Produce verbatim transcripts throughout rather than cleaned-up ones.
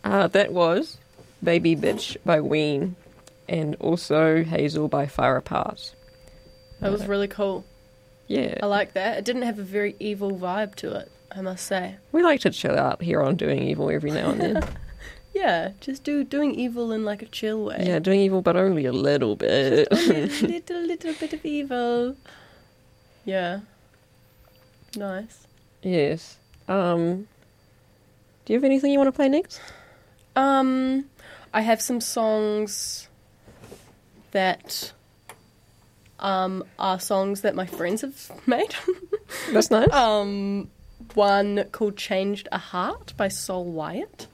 Uh, that was Baby Bitch by Ween and also Hazel by Far Apart. That was really cool. Yeah. I like that. It didn't have a very evil vibe to it, I must say. We like to chill out here on Doing Evil every now and then. Yeah, just do doing evil in like a chill way. Yeah, doing evil, but only a little bit. Only a little, little bit of evil. Yeah. Nice. Yes. Um, do you have anything you want to play next? Um, I have some songs that um are songs that my friends have made. That's nice. um, one called "Changed a Heart" by Sol Wyatt.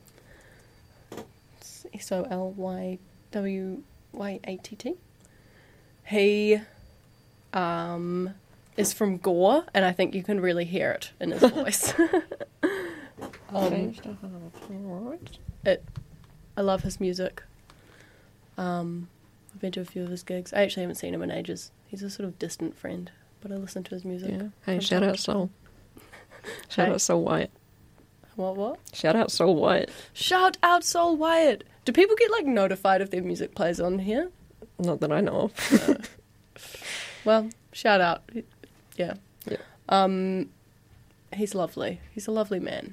S O L Y W Y A T T. He um, is from Gore, and I think you can really hear it in his voice. um, it, I love his music. Um, I've been to a few of his gigs. I actually haven't seen him in ages. He's a sort of distant friend, but I listen to his music. Yeah. Hey, shout out Sol. Shout Hey. out Sol Wyatt. What, what? Shout out Sol Wyatt. Shout out Sol Wyatt! Do people get, like, notified if their music plays on here? Not that I know of. Uh, well, shout out. Yeah. Yeah. Um, he's lovely. He's a lovely man.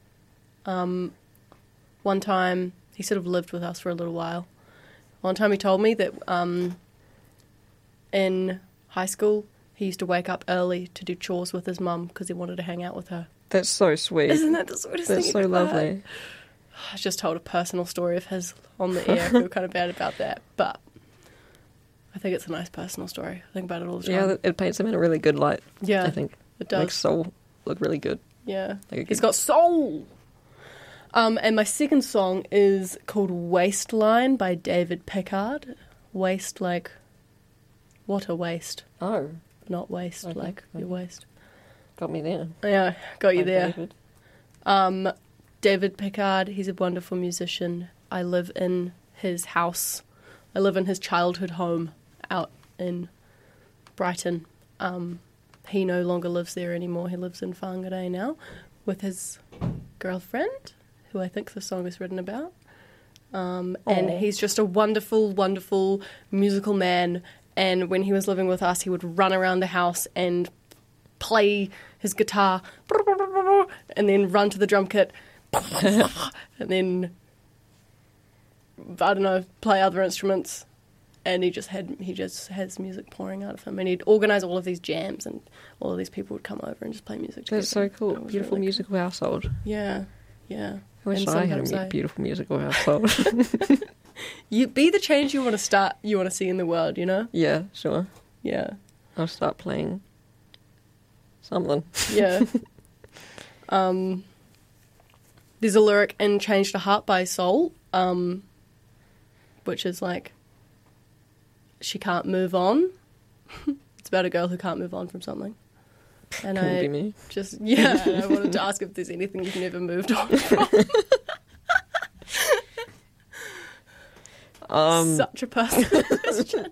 Um, one time, he sort of lived with us for a little while. One time he told me that um, in high school, he used to wake up early to do chores with his mum because he wanted to hang out with her. That's so sweet. Isn't that the sweetest That's thing? so ever? lovely. I just told a personal story of his on the air. I feel kind of bad about that, but I think it's a nice personal story. I think about it all the time. Yeah, it paints him in a really good light. Yeah, I think it does. makes Sol look really good. Yeah, Like a he's good- got soul. Um, and my second song is called "Waistline" by David Pickard. Waste like what a waste, Oh, not waste Okay, like your okay. waist. got me there. Yeah, got you Hi, there. David. Um, David Pickard, he's a wonderful musician. I live in his house. I live in his childhood home out in Brighton. Um, he no longer lives there anymore. He lives in Whangarei now with his girlfriend, who I think the song is written about. Um, and Aw. he's just a wonderful, wonderful musical man. And when he was living with us, he would run around the house and play his guitar and then run to the drum kit and then I don't know, play other instruments. And he just had he just has music pouring out of him, and he'd organise all of these jams, and all of these people would come over and just play music together. That's so cool. It was Beautiful really musical household. cool. Yeah, yeah. I wish And I had a sometimes mu- I- beautiful musical household. You be the change you want to start, you want to see in the world. You know? Yeah, sure. Yeah, I'll start playing something. yeah. um, there's a lyric in "Changed a Heart" by Soul, um, which is like, she can't move on. It's about a girl who can't move on from something. And Couldn't I be me. just, yeah, and I wanted to ask if there's anything you've never moved on from. Um, Such a personal question.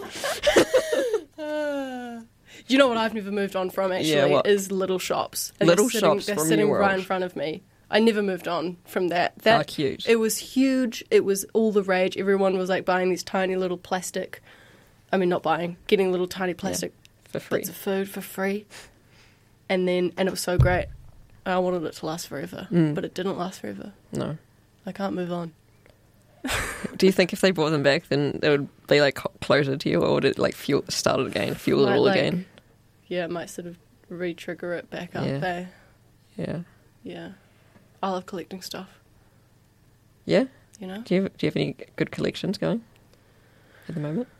Uh, you know what I've never moved on from, actually, Yeah, what? is Little Shops. Little they're sitting, Shops They're from sitting New right World. in front of me. I never moved on from that. That Ah, cute. It was huge. It was all the rage. Everyone was like buying these tiny little plastic. I mean, not buying, getting little tiny plastic for free. bits of food for free. And then, and it was so great. I wanted it to last forever, Mm. but it didn't last forever. No. I can't move on. Do you think if they brought them back, then it would be like co- closer to you, or would it like fuel start it again, fuel Might, it all like, again? Yeah, it might sort of re-trigger it back up. Yeah. Eh? Yeah. Yeah. I love collecting stuff, Yeah. you know? Do you have, do you have any good collections going at the moment?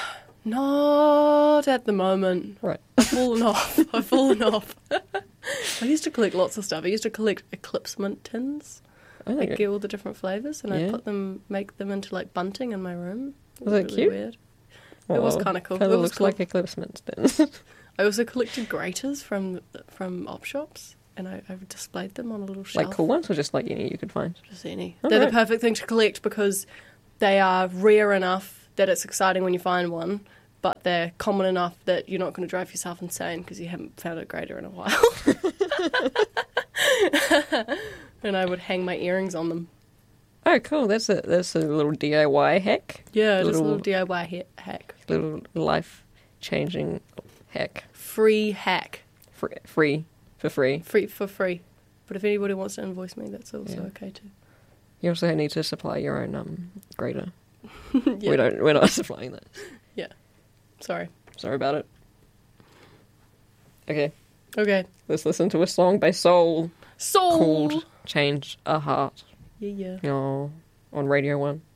Not at the moment. Right. I've fallen off. I've fallen off. I used to collect lots of stuff. I used to collect Eclipse mint tins. I Like, think get all the different flavours, and Yeah. I put them, make them into, like, bunting in my room. It Was that really cute? weird. It was kinda cool. Kind It of was looks cool. like Eclipse Mint then. I also collected graters from from op shops, and I, I displayed them on a little shelf. Like cool ones, or just like any you could find? Just any. Oh, They're right. the perfect thing to collect because they are rare enough that it's exciting when you find one, but they're common enough that you're not going to drive yourself insane because you haven't found a grater in a while. And I would hang my earrings on them. Oh, cool. That's a that's a little D I Y hack. Yeah, little, just a little D I Y ha- hack. Little life changing hack. Free hack. Free, free for free. Free for free. But if anybody wants to invoice me, that's also Yeah. okay too. You also need to supply your own um grater. Yeah. We don't. We're not supplying that. Yeah. Sorry. Sorry about it. Okay, Okay. let's listen to a song by Soul Soul. called "Change a Heart." Yeah, yeah. Oh, on Radio One.